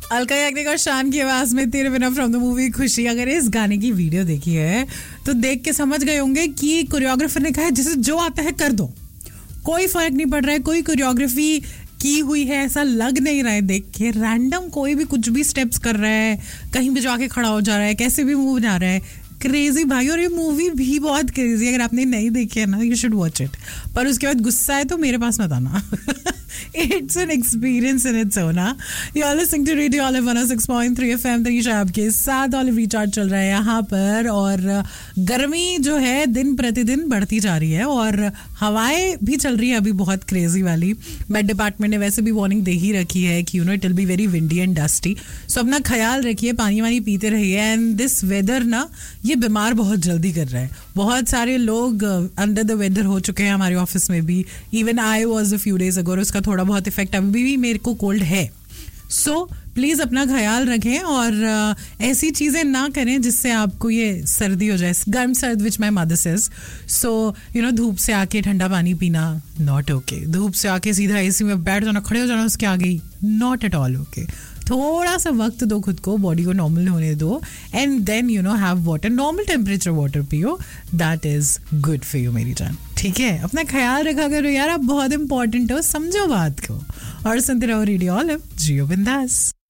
अलका याग्निक और शान की आवाज में तेरे बिना फ्रॉम द मूवी खुशी। अगर इस गाने की वीडियो देखी है तो देख के समझ गए होंगे कि कोरियोग्राफर ने कहा है जिसे जो आता है कर दो, कोई फर्क नहीं पड़ रहा है, कोई कोरियोग्राफी की हुई है ऐसा लग नहीं रहा है। देख के रैंडम कोई भी कुछ भी स्टेप्स कर रहा है, कहीं भी जाके खड़ा हो जा रहा है, कैसे भी मूव जा रहा है, क्रेजी भाई। और ये मूवी भी बहुत क्रेजी, अगर आपने नहीं देखी है ना यू शुड वॉच इट। पर उसके बाद गुस्सा है तो मेरे पास मत आना। It's an experience in its own. You're listening to Radio Olive 106.3 FM। Tanisha आपके साथ ऑलिव रिचार्ज चल रहा है यहाँ पर। और गर्मी जो है दिन प्रतिदिन बढ़ती जा रही है और हवाएं भी चल रही है अभी बहुत क्रेजी वाली। मेट डिपार्टमेंट ने वैसे भी वार्निंग दे ही रखी है कि it will be very windy and dusty. सो अपना ख्याल रखिए, पानी वानी पीते रहिए। एंड दिस वेदर ना ये बीमार बहुत जल्दी कर रहा है। बहुत सारे लोग अंडर द वेदर हो चुके हैं हमारे ऑफिस में भी। Even I was a few days ago, उसका थोड़ा बहुत इफेक्ट अभी भी मेरे को कोल्ड है। सो प्लीज अपना ख्याल रखें और ऐसी चीजें ना करें जिससे आपको ये सर्दी हो जाए, गर्म सर्द विच माई मदर सेज। सो धूप से आके ठंडा पानी पीना नॉट ओके। धूप से आके सीधा एसी में बैठ जाना, खड़े हो जाना उसके आगे ही नॉट एट ऑल ओके। थोड़ा सा वक्त दो खुद को, बॉडी को नॉर्मल होने दो and then have water, normal temperature water पियो, that is good for you मेरी जान। ठीक है, अपना ख्याल रखा करो यार, आप बहुत इंपॉर्टेंट हो, समझो बात को। और सुनते रहो रेडियो ऑलिव, जियो बिंदास।